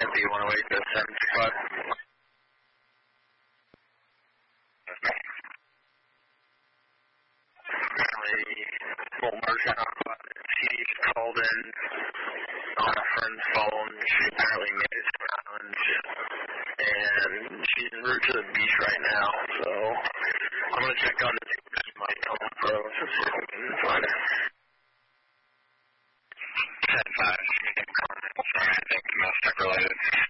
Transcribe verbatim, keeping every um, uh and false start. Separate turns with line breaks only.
D one oh eight to seven two five. Currently, full merge out. She's called in on a friend's phone. She apparently made it to the island. And she's en route to the beach right now. So I'm going to check on this. She might come pro to see if we can find her. ten five. Sorry, I think domestic related.